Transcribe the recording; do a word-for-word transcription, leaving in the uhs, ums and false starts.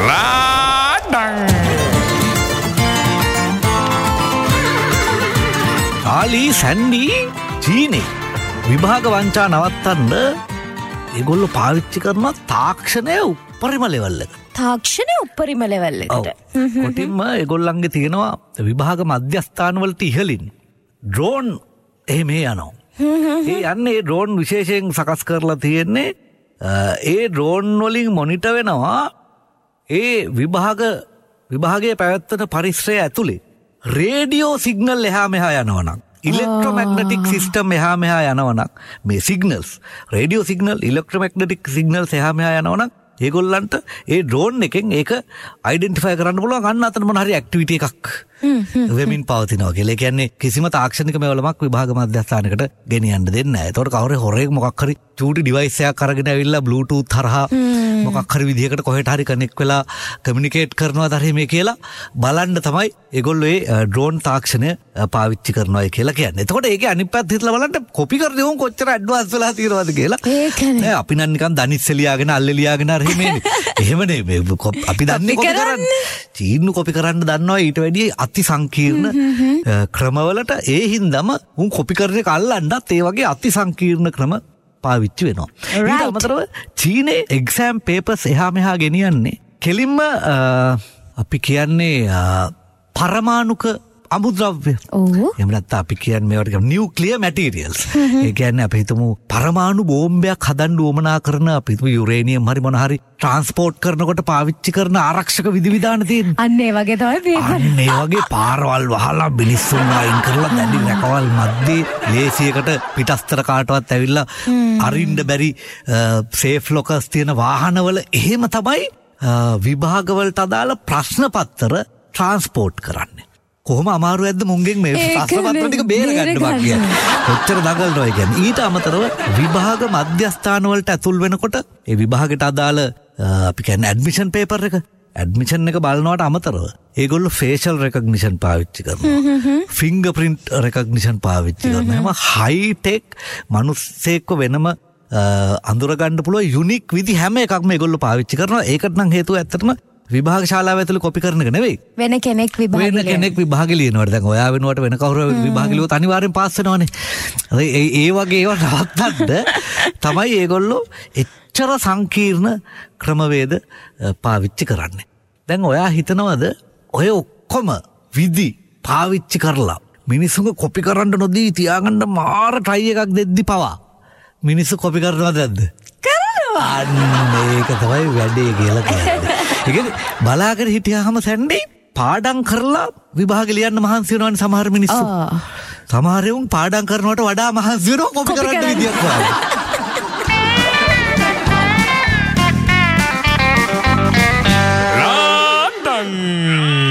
ලාඩං ආලි Sandy චීනේ විභාග වංචා නවත්තන්න ඒගොල්ලෝ පාවිච්චි කරන තාක්ෂණය උපරිම ලෙවල් එක. තාක්ෂණය උපරිම ලෙවල් එකට. කොටින්ම ඒගොල්ලන්ගේ තියෙනවා විභාග මධ්‍යස්ථානවලට ඉහළින් ඩ්‍රෝන් එහෙම යනවා. ඒ යන්නේ ඩ්‍රෝන් විශේෂයෙන් සකස් කරලා තියෙන්නේ ඒ ඩ්‍රෝන් වලින් මොනිටර් වෙනවා ඒ විභාග විභාගයේ පැවැත්වෙන පරිසරය ඇතුලේ රේඩියෝ සිග්නල් එහා මෙහා යනවනම් ඉලෙක්ට්‍රොමැග්නටික් සිස්ටම් එහා මෙහා යනවනම් මේ signals radio signal electromagnetic signals එහා මෙහා යනවනම් ඒගොල්ලන්ට ඒ ඩ්‍රෝන් එකෙන් ඒක අයිඩෙන්ටිෆයි කරන්න පුළුවන් අන්න අතන මොන හරි ඇක්ටිවිටි එකක් වෙමින් පවතිනවා කියලා. ඒ කියන්නේ කිසිම තාක්ෂණික මෙවලමක් විභාග මධ්‍යස්ථානයකට ගෙනියන්න දෙන්නේ නැහැ. ඒතකොට කවුරු හොරෙක් මොකක් හරි චූටි ඩිවයිස් එකක් අරගෙන ඇවිල්ලා බ්ලූටූත් හරහා මොකක් හරි විදිහකට කොහෙට හරි කනෙක්ට් වෙලා කමියුනිකේට් කරනවාද හරි මේ කියලා බලන්න තමයි ඒගොල්ලෝ ඒ ඩ්‍රෝන් තාක්ෂණය පාවිච්චි කරනවා කියලා කියන්නේ. එතකොට ඒකේ අනිත් පැත්ත හිතලා බලන්න කොපි කරන උන් කොච්චර ඇඩ්වාන්ස් වෙලා තියෙනවද කියලා. නෑ අපි නම් නිකන් දනිස් එලියාගෙන අල්ල එලියාගෙන හරි මේ එහෙමනේ මේ අපි දන්නේ කොපි කරන්න. චීනු කොපි කරන්න දන්නවා ඊට වැඩිය අති සංකීර්ණ ක්‍රමවලට ඒ හින්දාම උන් කොපි කරන එක අල්ලන්නත් ඒ වගේ අති සංකීර්ණ ක්‍රම පාවිච්චි වෙනවා. ඊට අමතරව චීනේ එක්සෑම් පේපර්ස් එහා මෙහා ගෙනියන්නේ කෙලින්ම අපි කියන්නේ පරමාණුක අමුද්‍රව්‍ය. එහෙම නැත්නම් අපි කියන්නේ මේවට නියුක්ලියර් මැටීරියල්ස්. ඒ කියන්නේ අපි හිතමු පරමාණු බෝම්බයක් හදන්න උවමනා කරන අපි හිතමු යුරේනියම් හරි මොන හරි ට්‍රාන්ස්පෝර්ට් කරනකොට පාවිච්චි කරන ආරක්ෂක විධිවිධාන තියෙනවා. අන්න ඒ වගේ තමයි පේපර්. අන්න ඒ වගේ පාරවල් වහලා මිනිස්සුන් වයින් කරලා දැඩි රැකවල් මැද්දේ ලේසියකට පිටස්තර කාටවත් ඇවිල්ලා අරින්න බැරි සේෆ් ලොකර්ස් තියෙන වාහනවල එහෙම තමයි විභාගවලට අදාළ ප්‍රශ්න පත්‍ර ට්‍රාන්ස්පෝර්ට් කරන්නේ. කොහොම අමාරු ඇද්ද මුංගෙන් මේ ප්‍රශ්න පත්‍ර ටික බේරගන්න බා කියන්නේ. කොච්චර දඟලනවා කියන්නේ. ඊට අමතරව විභාග මධ්‍යස්ථාන වලට ඇතුල් වෙනකොට ඒ විභාගයට අදාළ අපි කියන්නේ ඇඩ්මිෂන් පේපර් එක ඇඩ්මිෂන් එක බලනවට අමතරව ඒගොල්ලෝ ෆේෂල් රෙකග්නිෂන් පාවිච්චි කරනවා. ෆින්ගර් ප්‍රින්ට් රෙකග්නිෂන් පාවිච්චි කරනවා. එහම හයි ටෙක් මිනිස්සෙක්ව වෙනම අඳුරගන්න පුළුවන් යුනික් විදි හැම එකක්ම ඒගොල්ලෝ පාවිච්චි කරනවා. ඒකට නම් හේතුව ඇත්තටම විභාග ශාලාව ඇතුළේ කොපි කරන එක නෙවෙයි. වෙන කෙනෙක් විභාග වෙන කෙනෙක් විභාග ලියනවාට දැන් ඔයා වෙනුවට වෙන කවුරු විභාග ලියුවොත් අනිවාර්යෙන් පාස් වෙනවනේ. ඒ ඒ වගේ ඒවා නවත්තන්න තමයි ඒගොල්ලෝ එච්චර සංකීර්ණ ක්‍රමවේද පාවිච්චි කරන්නේ. දැන් ඔයා හිතනවද ඔය ඔක්කොම විදි පාවිච්චි කරලා මිනිස්සුන්ව කොපි කරන්න නොදී තියාගන්න මාර ට්‍රයි එකක් දෙද්දි පවා මිනිස්සු කොපි කරනවද නැද්ද? කරනවා. අන්න ඒක තමයි වැඩේ කියලා කියන්නේ. ඒ කියන්නේ බලාගෙන හිටියාම සැන්ඩි පාඩම් කරලා විභාග ලියන්න මහන්සි වෙනවනේ සමහර මිනිස්සු. සමහර උන් පාඩම් කරනවට වඩා මහන්සි වෙනවා කොපි කරන්න විදියක් වගේ.